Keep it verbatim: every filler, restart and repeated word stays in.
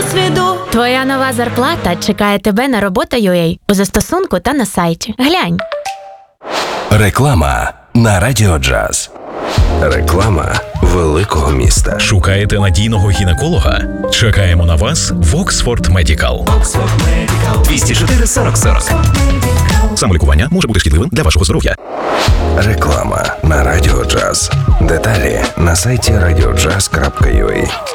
досвіду. Твоя нова зарплата чекає тебе на робота.ua у застосунку та на сайті. Глянь. Реклама на Радіо Джаз. Реклама великого міста. Шукаєте надійного гінеколога? Чекаємо на вас в Oxford Medical. двісті чотири сорок сорок. Самолікування може бути шкідливим для вашого здоров'я. Реклама на Радіо Джаз. Деталі на сайті радіо джаз крапка ю а.